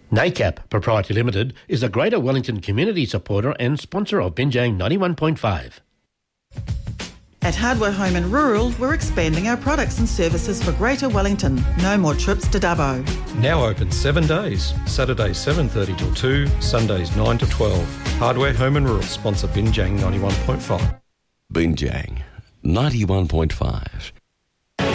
NACAP Proprietary Limited is a Greater Wellington community supporter and sponsor of Binjang 91.5. At Hardware Home and Rural, we're expanding our products and services for Greater Wellington. No more trips to Dubbo. Now open 7 days. Saturdays 7:30 till 2, Sundays 9 to 12. Hardware Home and Rural sponsor Binjang 91.5. Binjang 91.5.